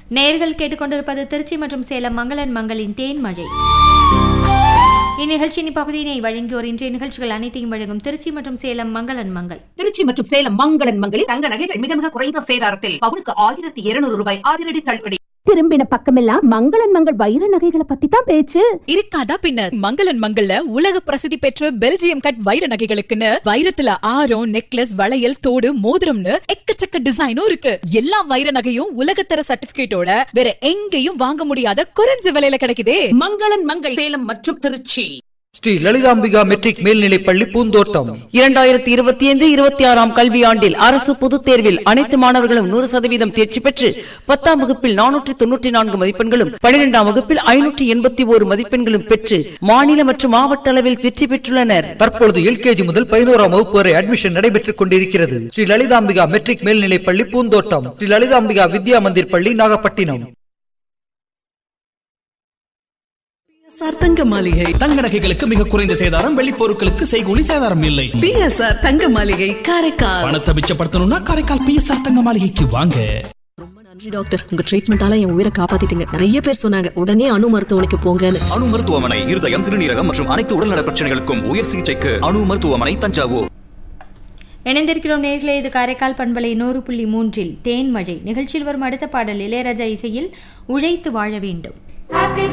நேயர்கள் கேட்டுக்கொண்டிருப்பது திருச்சி மற்றும் சேலம் மங்களன் மங்களின் தேன்மழை. இந்நிகழ்ச்சியின் பகுதியினை வழங்கியோர் இன்றைய நிகழ்ச்சிகள் அனைத்தையும் வழங்கும் திருச்சி மற்றும் சேலம் மங்களன் மங்கள். திருச்சி மற்றும் சேலம் மங்களன் மங்களில் தங்க நகைகள் மிக மிக குறைந்த சேதாரத்தில் பவுனுக்கு 1200 ரூபாய் அதிரடி தள்ளுபடி. திரும்பின பக்கமெல்லாம் மங்களன் மங்கள் வைர நகைகளை பத்தி தான் பேச்சு. இருக்காதா பின்ன? மங்களன் மங்கள்ல உலக பிரசித்தி பெற்ற பெல்ஜியம் கட் வைர நகைகளுக்குன்னு வைரத்துல ஆரம், நெக்லஸ், வளையல், தோடு, மோதிரம்னு எக்கச்சக்க டிசைனும் இருக்கு. எல்லா வைர நகையும் உலகத்தர சர்டிபிகேட்டோட வேற எங்கேயும் வாங்க முடியாத குறைஞ்ச விலையில கிடைக்குதே. மங்களன் மங்கள் சேலம் மற்றும் திருச்சி. ஸ்ரீ லலிதாம்பிகா மெட்ரிக் மேல்நிலைப்பள்ளி பூந்தோட்டம் 2025-26 கல்வியாண்டில் அரசு பொதுத் தேர்வில் அனைத்து மாணவர்களும் 100% தேர்ச்சி பெற்று 10ஆம் வகுப்பில் 494 மதிப்பெண்களும் 12ஆம் வகுப்பில் 581 மதிப்பெண்களும் பெற்று மாநில மற்றும் மாவட்ட அளவில் வெற்றி பெற்றுள்ளனர். தற்பொழுது எல்கேஜி முதல் 11ஆம் வகுப்பு வரை அட்மிஷன் நடைபெற்றுக் கொண்டிருக்கிறது. ஸ்ரீ லலிதாம்பிகா மெட்ரிக் மேல்நிலைப்பள்ளி பூந்தோட்டம், ஸ்ரீ லலிதாம்பிகா வித்யா மந்திர் பள்ளி, நாகப்பட்டினம். தங்க மாளிகை தங்க நகைகளுக்கு மிக குறைந்த சேதாரம், வெள்ளி பொருட்களுக்கு செய்கூலி சேதாரம் இல்லை. பிஎஸ்ஆர் தங்க மாளிகை காரைக்கால். பணத்தை மிச்சப்படுத்தணும்னா காரைக்கால் பிஎஸ்ஆர் தங்க மாளிகைக்கு வாங்க. ரொம்ப நன்றி டாக்டர், உங்க ட்ரீட்மெண்டால என் உயிரை காப்பாத்திட்டீங்க. நிறைய பேர் சொன்னாங்க உடனே அணு மருத்துவமனைக்கு போங்கன்னு. அணு மருத்துவமனை இருதயம், சிறுநீரகம் மற்றும் அனைத்து உடல்நல பிரச்சனைகளுக்கும் உயர் சிகிச்சைக்கு அணு மருத்துவமனை, தஞ்சாவூர். இணைந்திருக்கிறோம் நேயர்களே, இது காரைக்கால் பண்பலை 100.3 தேன்மழை நிகழ்ச்சியில் வரும் அடுத்த பாடல் இளையராஜா இசையில் உழைத்து வாழ வேண்டும்.